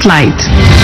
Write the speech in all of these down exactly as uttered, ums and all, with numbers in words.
Spotlight.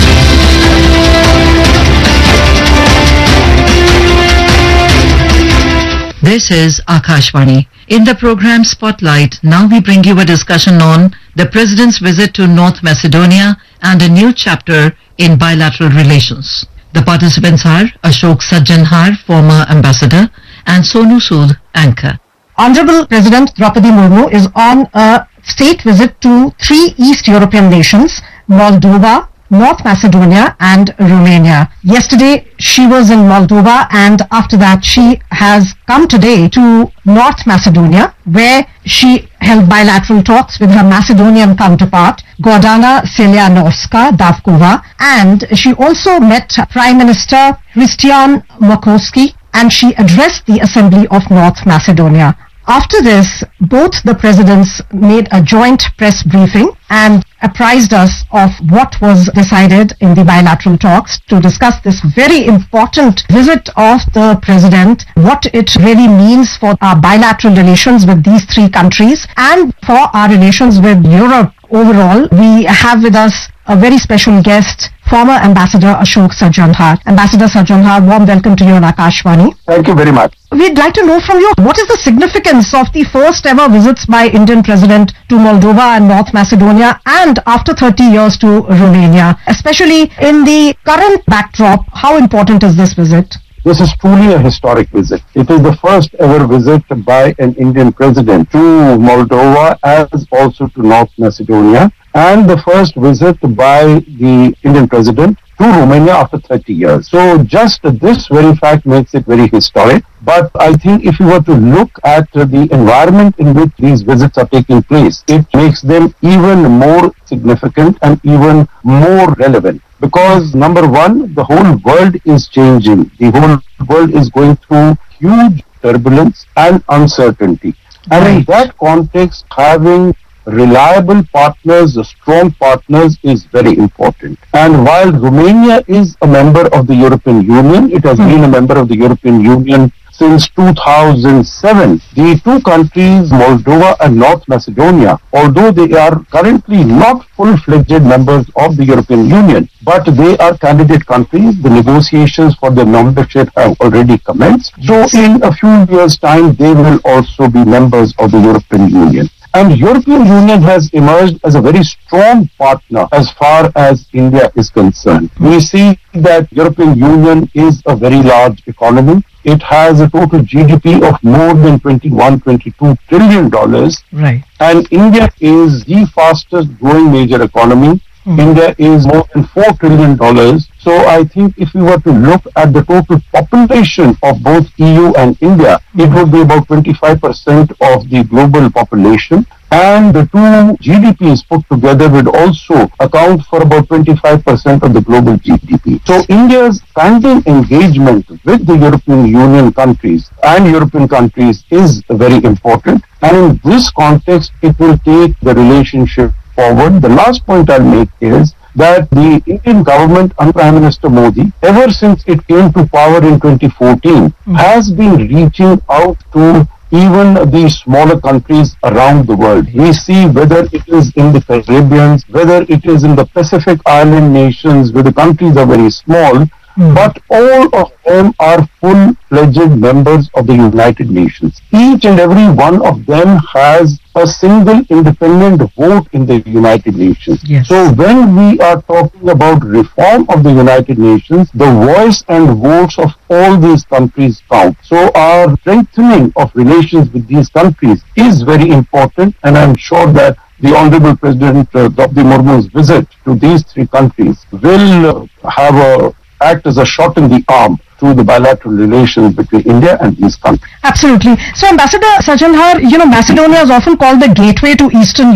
This is Akashvani. In the program Spotlight, now we bring you a discussion on the President's visit to North Macedonia and a new chapter in bilateral relations. The participants are Ashok Sajjanhar, former ambassador, and Sonu Sood, anchor. Honorable President Draupadi Murmu is on a state visit to three East European nations, Moldova, North Macedonia and Romania. Yesterday she was in Moldova, and after that she has come today to North Macedonia, where she held bilateral talks with her Macedonian counterpart, Gordana Selianovska-Davkova, and she also met Prime Minister Hristijan Murkowski, and she addressed the Assembly of North Macedonia. After this, both the presidents made a joint press briefing and apprised us of what was decided in the bilateral talks. To discuss this very important visit of the president, what it really means for our bilateral relations with these three countries and for our relations with Europe overall, we have with us a very special guest, former Ambassador Ashok Sajjanhar. Ambassador Sajjanhar, warm welcome to you on Akashvani. Thank you very much. We'd like to know from you, what is the significance of the first ever visits by Indian President to Moldova and North Macedonia, and after thirty years to Romania, especially in the current backdrop? How important is this visit? This is truly a historic visit. It is the first ever visit by an Indian president to Moldova as also to North Macedonia, and the first visit by the Indian president to Romania after thirty years. So just this very fact makes it very historic. But I think if you were to look at the environment in which these visits are taking place, it makes them even more significant and even more relevant. Because number one, the whole world is changing. The whole world is going through huge turbulence and uncertainty. And Right. in that context, having reliable partners, strong partners is very important. And while Romania is a member of the European Union, it has Hmm. been a member of the European Union since two thousand seven. The two countries, Moldova and North Macedonia, although they are currently not full-fledged members of the European Union, but they are candidate countries. The negotiations for their membership have already commenced. So in a few years' time, they will also be members of the European Union. And European Union has emerged as a very strong partner as far as India is concerned. We see that European Union is a very large economy. It has a total G D P of more than twenty-one, twenty-two trillion dollars. Right. And India is the fastest growing major economy. Hmm. India is more than four trillion dollars. So I think if we were to look at the total population of both E U and India, it would be about twenty-five percent of the global population. And the two G D Ps put together would also account for about twenty-five percent of the global G D P. So India's standing engagement with the European Union countries and European countries is very important. And in this context, it will take the relationship forward. The last point I'll make is that the Indian government under Prime Minister Modi, ever since it came to power in twenty fourteen, Mm. has been reaching out to even the smaller countries around the world. We see whether it is in the Caribbean, whether it is in the Pacific Island nations, where the countries are very small, Mm. but all of them are full-fledged members of the United Nations. Each and every one of them has a single independent vote in the United Nations. Yes. So when we are talking about reform of the United Nations, the voice and votes of all these countries count. So our strengthening of relations with these countries is very important, and I'm sure that the Honorable President uh, Draupadi Murmu's visit to these three countries will uh, have a act as a shot in the arm to the bilateral relations between India and these countries. Absolutely. So, Ambassador Sajjanhar, you know, Macedonia is often called the gateway to Eastern